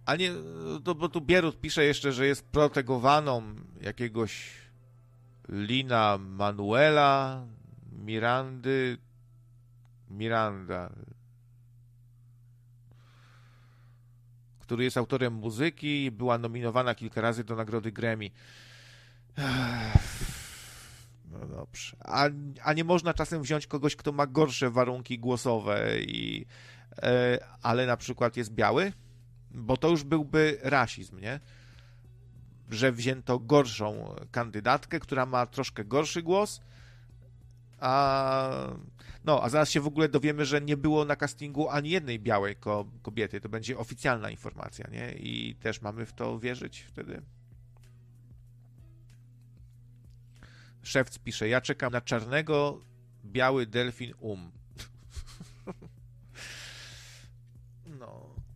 A nie, bo tu Bierut pisze jeszcze, że jest protegowaną jakiegoś Lina Manuela Miranda, który jest autorem muzyki i była nominowana kilka razy do nagrody Grammy. No dobrze. A nie można czasem wziąć kogoś, kto ma gorsze warunki głosowe, ale na przykład jest biały? Bo to już byłby rasizm, nie? Że wzięto gorszą kandydatkę, która ma troszkę gorszy głos, a zaraz się w ogóle dowiemy, że nie było na castingu ani jednej białej kobiety. To będzie oficjalna informacja, nie? I też mamy w to wierzyć wtedy. Szewc pisze, ja czekam na czarnego, biały delfin No.